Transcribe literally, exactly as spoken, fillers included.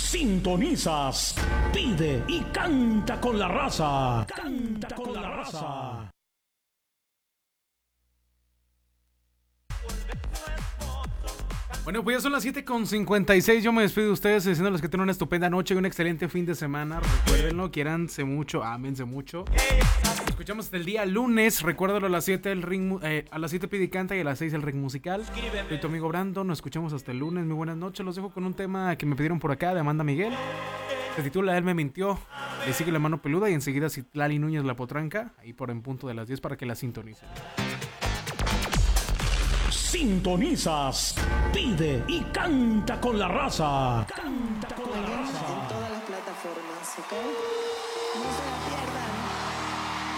Sintonizas, pide y canta con la raza. Canta con la raza. Bueno, pues ya son las siete con cincuenta y seis. Yo me despido de ustedes diciéndoles que tengan una estupenda noche y un excelente fin de semana. Recuérdenlo, quiéranse mucho, ámense mucho. Nos escuchamos hasta el día lunes. Recuérdalo a las siete el ring, eh, a las siete pide y canta y a las seis el ring musical. Soy tu amigo Brandon. Nos escuchamos hasta el lunes. Muy buenas noches. Los dejo con un tema que me pidieron por acá de Amanda Miguel. Se titula Él me mintió. Le sigue la mano peluda y enseguida Citlali Núñez La Potranca. Ahí por en punto de las diez para que la sintonicen. Sintonizas, pide y canta con la raza. Canta con la raza. En todas las plataformas, ¿ok? No se